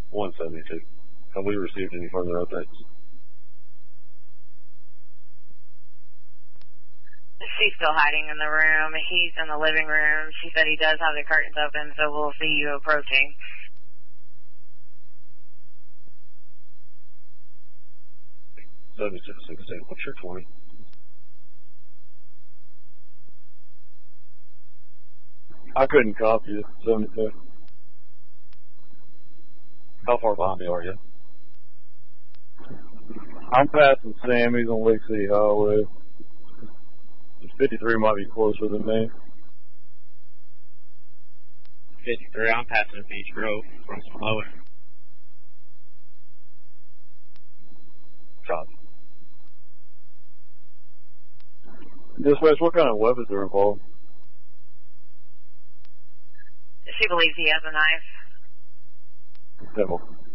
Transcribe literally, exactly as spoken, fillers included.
one seventy-two. Have we received any further updates? She's still hiding in the room. He's in the living room. She said he does have the curtains open, so we'll see you approaching. seventy-six sixteen. What's your twenty? I couldn't copy you. seventy-two. How far behind me are you? I'm passing Sammy's on Lake City Highway. fifty-three might be closer than me. fifty-three, I'm passing Beach Grove from Samoa. Copy. Dispatch, what kind of weapons are involved? She believes he has a knife. Devil.